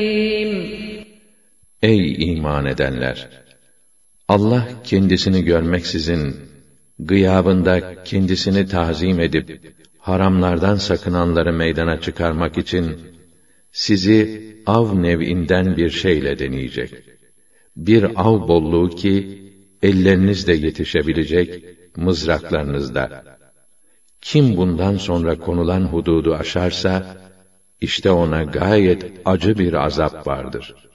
Ey iman edenler! Allah kendisini görmeksizin, gıyabında kendisini tazim edip, haramlardan sakınanları meydana çıkarmak için, sizi av nev'inden bir şeyle deneyecek. Bir av bolluğu ki, ellerinizle yetişebilecek, mızraklarınızda. Kim bundan sonra konulan hududu aşarsa, işte ona gayet acı bir azap vardır.